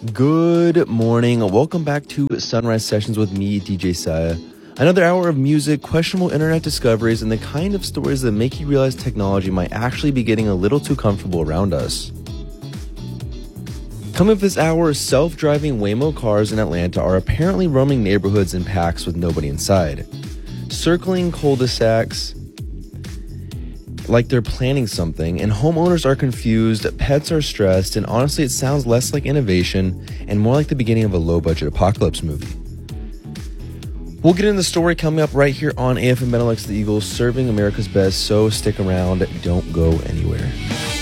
Good morning. Welcome back to Sunrise Sessions with me, DJ Saya. Another hour of music, questionable internet discoveries, and the kind of stories that make you realize technology might actually be getting a little too comfortable around us. Coming up this hour, self-driving Waymo cars in Atlanta are apparently roaming neighborhoods in packs with nobody inside. Circling cul-de-sacs like they're planning something, and homeowners are confused, pets are stressed, and honestly it sounds less like innovation and more like the beginning of a low-budget apocalypse movie. We'll get into the story coming up right here on AFM Benelux The Eagles, serving America's best, so stick around, don't go anywhere.